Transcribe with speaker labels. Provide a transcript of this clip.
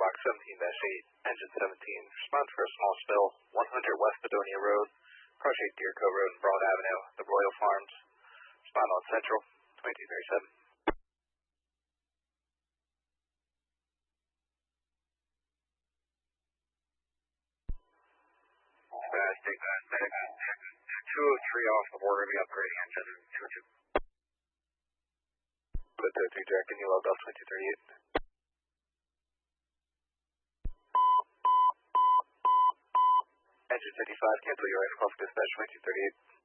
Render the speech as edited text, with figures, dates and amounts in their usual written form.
Speaker 1: Fox 17-8, engine 17. Respond for a small spill, 100 West Bedonia Road, approach 8 Deer Cove Road and Broad Avenue, the Royal Farms. Respond on Central, 2237.
Speaker 2: Take that, medic. 203 off the border, we upgrading engine 22.
Speaker 1: Put 2 Jack, can you log off 2238? Engine 55, cancel your X-Club dispatch 2238.